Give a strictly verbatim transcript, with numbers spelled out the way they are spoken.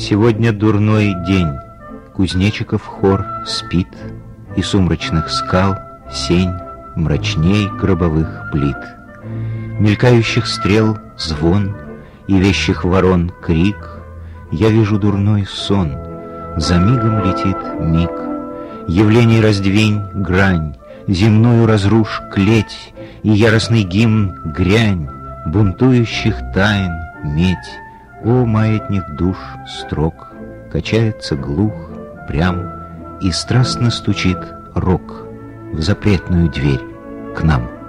Сегодня дурной день, кузнечиков хор спит, и сумрачных скал сень мрачней гробовых плит. Мелькающих стрел звон и вещих ворон крик. Я вижу дурной сон, за мигом летит миг. Явлений раздвинь грань, земную разрушь клеть, и яростный гимн грянь, бунтующих тайн медь. О, маятник душ строк, качается глух, прям, и страстно стучит рог в запретную дверь к нам.